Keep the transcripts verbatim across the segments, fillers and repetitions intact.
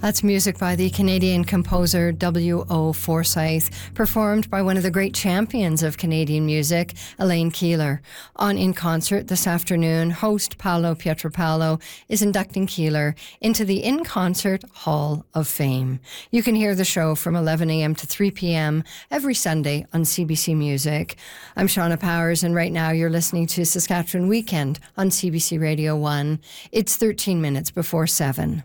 That's music by the Canadian composer W O Forsyth, performed by one of the great champions of Canadian music, Elaine Keeler. On In Concert this afternoon, host Paolo Pietropalo is inducting Keeler into the In Concert Hall of Fame. You can hear the show from eleven a.m. to three p.m. every Sunday on C B C Music. I'm Shauna Powers, and right now you're listening to Saskatchewan Weekend on C B C Radio one. It's thirteen minutes before seven.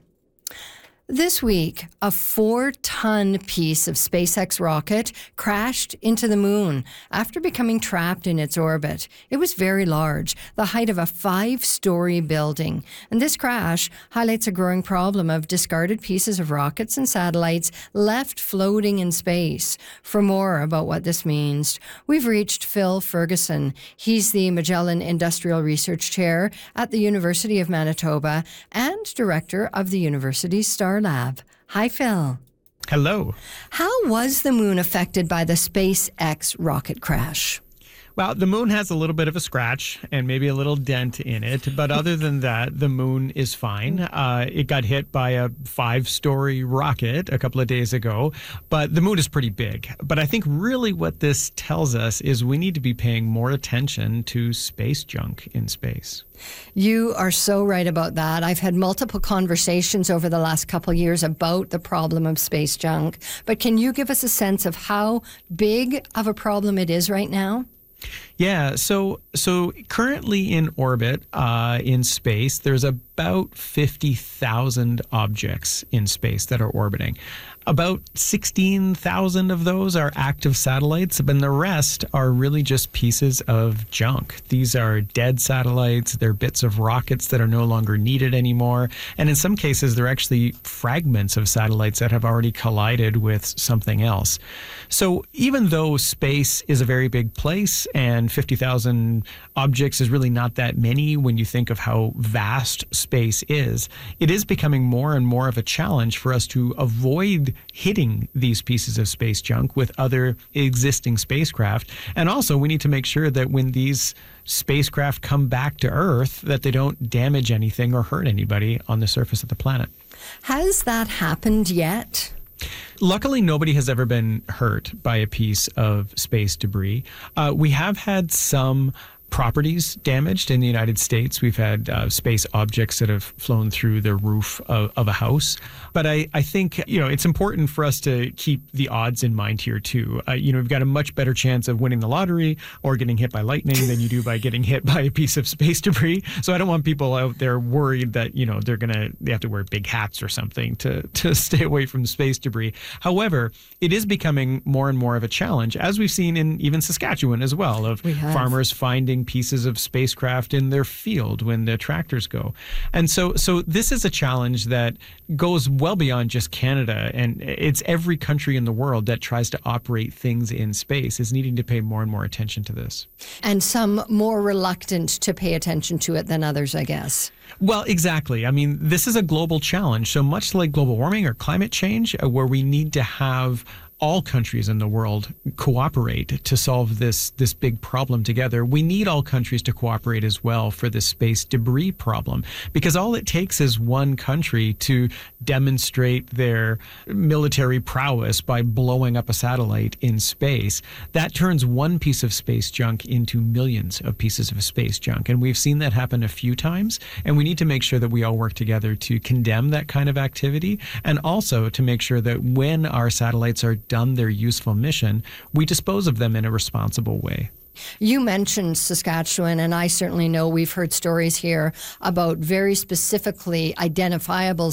This week, a four-ton piece of SpaceX rocket crashed into the moon after becoming trapped in its orbit. It was very large, the height of a five-story building. And this crash highlights a growing problem of discarded pieces of rockets and satellites left floating in space. For more about what this means, we've reached Phil Ferguson. He's the Magellan Industrial Research Chair at the University of Manitoba and director of the university's Star Lab. Hi, Phil. Hello. How was the moon affected by the SpaceX rocket crash? Well, the moon has a little bit of a scratch and maybe a little dent in it. But other than that, the moon is fine. Uh, it got hit by a five-story rocket a couple of days ago. But the moon is pretty big. But I think really what this tells us is we need to be paying more attention to space junk in space. You are so right about that. I've had multiple conversations over the last couple of years about the problem of space junk. But can you give us a sense of how big of a problem it is right now? Yeah, so so currently in orbit uh, in space, there's about fifty thousand objects in space that are orbiting. About sixteen thousand of those are active satellites, and the rest are really just pieces of junk. These are dead satellites. They're bits of rockets that are no longer needed anymore. And in some cases, they're actually fragments of satellites that have already collided with something else. So even though space is a very big place and fifty thousand objects is really not that many when you think of how vast space is, it is becoming more and more of a challenge for us to avoid hitting these pieces of space junk with other existing spacecraft. And also, we need to make sure that when these spacecraft come back to Earth, that they don't damage anything or hurt anybody on the surface of the planet. Has that happened yet? Luckily, nobody has ever been hurt by a piece of space debris. Uh, we have had some properties damaged in the United States. We've had uh, space objects that have flown through the roof of, of a house. But I, I think, you know, it's important for us to keep the odds in mind here, too. Uh, you know, we've got a much better chance of winning the lottery or getting hit by lightning than you do by getting hit by a piece of space debris. So I don't want people out there worried that, you know, they're going to, they have to wear big hats or something to, to stay away from space debris. However, it is becoming more and more of a challenge, as we've seen in even Saskatchewan as well, of farmers finding pieces of spacecraft in their field when the tractors go. And so so this is a challenge that goes well beyond just Canada, and it's every country in the world that tries to operate things in space is needing to pay more and more attention to this. And some more reluctant to pay attention to it than others, I guess. Well, exactly. I mean, this is a global challenge. So much like global warming or climate change, uh, where we need to have all countries in the world cooperate to solve this this big problem together. We need all countries to cooperate as well for this space debris problem, because all it takes is one country to demonstrate their military prowess by blowing up a satellite in space. That turns one piece of space junk into millions of pieces of space junk. And we've seen that happen a few times. And we need to make sure that we all work together to condemn that kind of activity, and also to make sure that when our satellites are done their useful mission, we dispose of them in a responsible way. You mentioned Saskatchewan, and I certainly know we've heard stories here about very specifically identifiable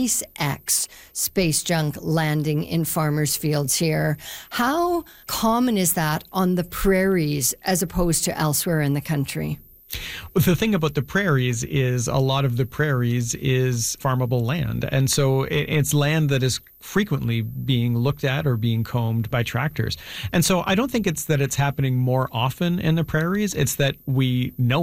SpaceX space junk landing in farmers' fields here. How common is that on the prairies as opposed to elsewhere in the country? Well, the thing about the prairies is a lot of the prairies is farmable land. And so it's land that is frequently being looked at or being combed by tractors. And so I don't think it's that it's happening more often in the prairies. It's that we know